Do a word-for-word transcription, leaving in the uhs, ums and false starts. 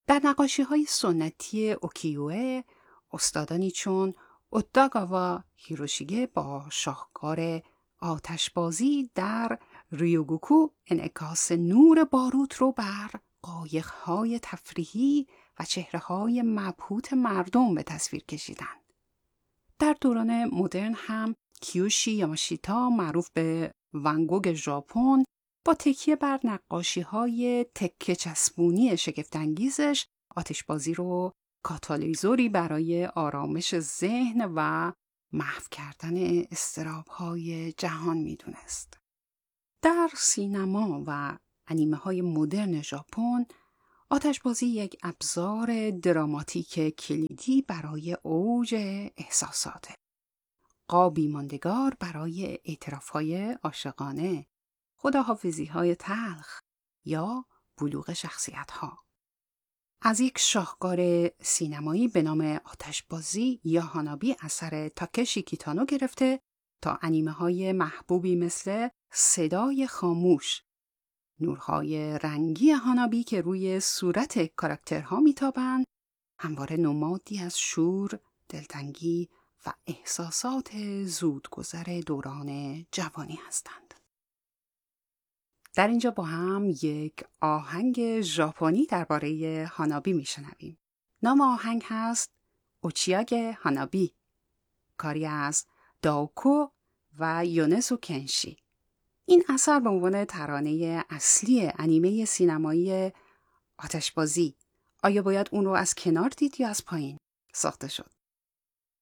در نقاشی‌های سنتی اوکیوئه، استادانی چون اوتاگاوا هیروشیگه با شاهکار آتشبازی در ریوگوکو انعکاس نور باروت رو بر قایق‌های تفریحی و چهره‌های مبهوت مردم به تصویر کشیدند. در دوران مدرن هم کیوشی یاماشیتا معروف به ونگوگ ژاپن با تکیه بر نقاشی‌های تکه چسبونی شگفت‌انگیزش آتشبازی رو کاتالیزوری برای آرامش ذهن و محو کردن اضطراب‌های جهان می‌دونست. در سینما و انیمه‌های مدرن ژاپن آتشبازی یک ابزار دراماتیک کلیدی برای اوج احساساته. قابی ماندگار برای اعتراف‌های عاشقانه، خداحافظی‌های تلخ یا بلوغ شخصیت‌ها. از یک شاهکار سینمایی به نام آتشبازی یا هانابی اثر تاکشی کیتانو گرفته تا انیمه‌های محبوبی مثل صدای خاموش، نورهای رنگی هانابی که روی صورت کاراکترها میتابند، همواره نمادی از شور، دلتنگی و احساسات زودگذر دوران جوانی هستند. در اینجا با هم یک آهنگ ژاپنی درباره هانابی میشنویم. نام آهنگ هست اوچیاگ هانابی، کاری از داوکو و یونسو کنشی. این اثر به عنوان ترانه اصلی انیمه سینمایی آتشبازی، آیا باید اون رو از کنار دید یا از پایین ساخته شد؟